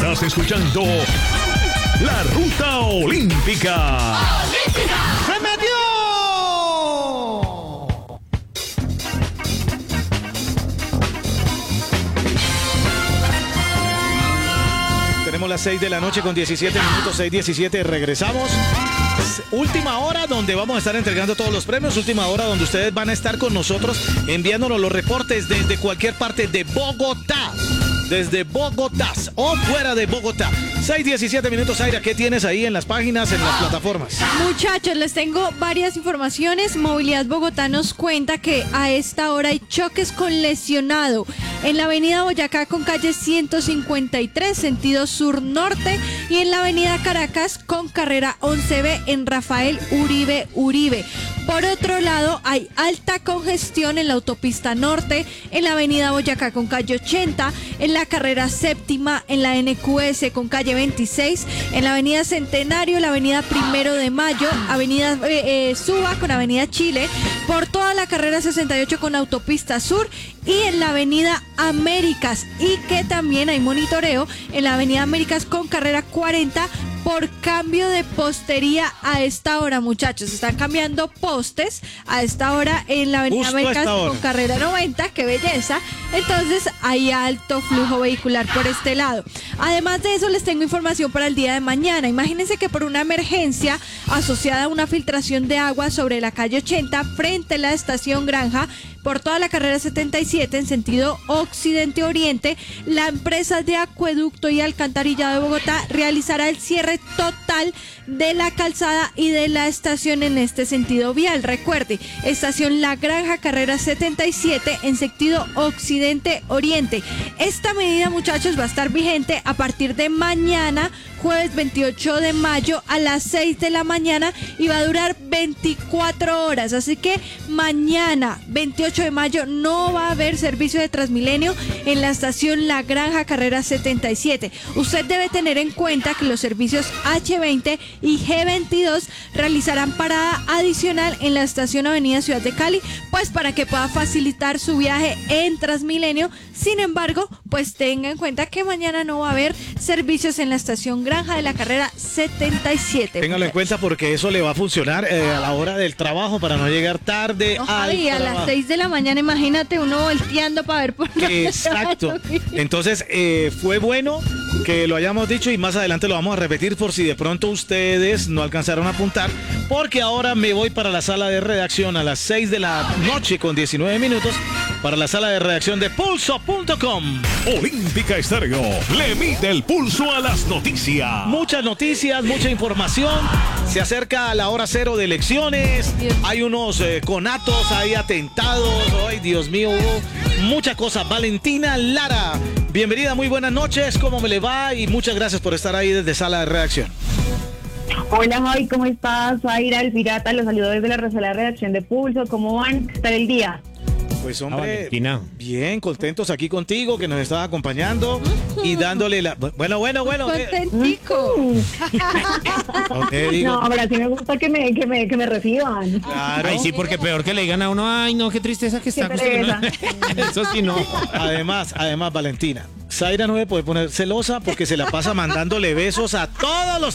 Estás escuchando La Ruta Olímpica. ¡Se metió! Tenemos las 6 de la noche con 17 minutos, 6:17, regresamos. Última hora donde vamos a estar entregando todos los premios, última hora donde ustedes van a estar con nosotros enviándonos los reportes desde cualquier parte de Bogotá. Desde Bogotá o fuera de Bogotá. 6:17 minutos, Aira, ¿qué tienes ahí en las páginas, en las plataformas? Muchachos, les tengo varias informaciones. Movilidad Bogotá nos cuenta que a esta hora hay choques con lesionado en la avenida Boyacá con calle 153, sentido sur-norte, y en la avenida Caracas con carrera 11B en Rafael Uribe. Por otro lado, hay alta congestión en la autopista norte, en la avenida Boyacá con calle 80, en la carrera séptima, en la NQS con calle 26, en la avenida Centenario, la avenida Primero de Mayo, avenida Suba con avenida Chile, por toda la carrera 68 con autopista sur y en la avenida Américas, y que también hay monitoreo en la avenida Américas con carrera 40 por cambio de postería a esta hora, muchachos. Están cambiando postes a esta hora en la avenida Justo Américas a esta hora. con carrera 90, qué belleza. Entonces hay alto flujo vehicular por este lado. Además de eso, les tengo información para el día de mañana. Imagínense que por una emergencia asociada a una filtración de agua sobre la calle 80 frente a la estación Granja, por toda la carrera 77 en sentido occidente-oriente, la empresa de acueducto y alcantarillado de Bogotá realizará el cierre total de la calzada y de la estación en este sentido vial. Recuerde, estación La Granja, carrera 77 en sentido occidente-oriente. Esta medida, muchachos, va a estar vigente a partir de mañana, jueves 28 de mayo a las 6 de la mañana, y va a durar 24 horas. Así que mañana, 28 de mayo, no va a haber servicio de Transmilenio en la estación La Granja, carrera 77. Usted debe tener en cuenta que los servicios H20 y G22 realizarán parada adicional en la estación Avenida Ciudad de Cali, pues para que pueda facilitar su viaje en Transmilenio. Sin embargo, pues tenga en cuenta que mañana no va a haber servicios en la estación Granja de la carrera 77. Téngalo en cuenta porque eso le va a funcionar a la hora del trabajo para no llegar tarde Ay, a las 6 de la mañana, imagínate uno volteando para ver por dónde Exacto. se va a subir. Entonces, fue bueno que lo hayamos dicho y más adelante lo vamos a repetir por si de pronto ustedes no alcanzaron a apuntar, porque ahora me voy para la sala de redacción a las 6 de la noche con 19 minutos para la sala de redacción de Pulso.com. Olímpica Estéreo le mide el pulso a las noticias. Muchas noticias, mucha información. Se acerca la hora cero de elecciones. Hay unos conatos, hay atentados. Ay, Dios mío, hubo mucha cosa. Valentina Lara, bienvenida, muy buenas noches. ¿Cómo me le va? Y muchas gracias por estar ahí desde sala de redacción. Hola Javi, ¿cómo estás? Aira, el pirata, los saludo desde la sala de redacción de Pulso. ¿Cómo van? ¿Qué tal el día? Pues hombre, Valentina. bien, contentos aquí contigo, que nos estaba acompañando y dándole la... Bueno. Contentico. No te digo. No, ahora sí me gusta que me reciban. Claro. Ay, sí, porque peor que le digan a uno, ay, no, qué tristeza que está. pereza. Eso sí, no. Además, Valentina, Zaira no me puede poner celosa porque se la pasa mandándole besos a todos los